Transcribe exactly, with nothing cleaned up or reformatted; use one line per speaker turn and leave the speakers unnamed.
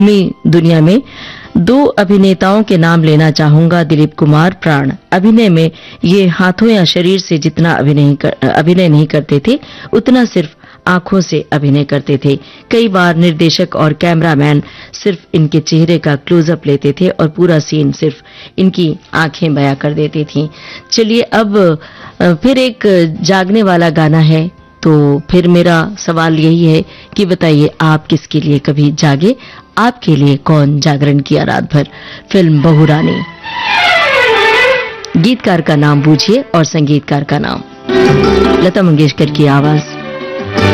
फिल्मी दुनिया में दो अभिनेताओं के नाम लेना चाहूंगा। दिलीप कुमार प्राण। अभिनय में ये हाथों या शरीर से जितना अभिनय कर, अभिनय नहीं करते थे, उतना सिर्फ आंखों से अभिनय करते थे। कई बार निर्देशक और कैमरामैन सिर्फ इनके चेहरे का क्लोजअप लेते थे और पूरा सीन सिर्फ इनकी आंखें बयां कर देती थीं। चलिए अब फिर एक जागने वाला गाना है, तो फिर मेरा सवाल यही है कि बताइए आप किसके लिए कभी जागे, आपके लिए कौन जागरण किया रात भर। फिल्म बहू रानी। गीतकार का नाम बूझिए और संगीतकार का नाम लता मंगेशकर की आवाज